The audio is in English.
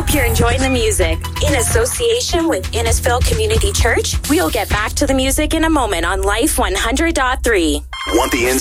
Hope you're enjoying the music. In association with Innisfil Community Church, we'll get back to the music in a moment on Life 100.3. Want the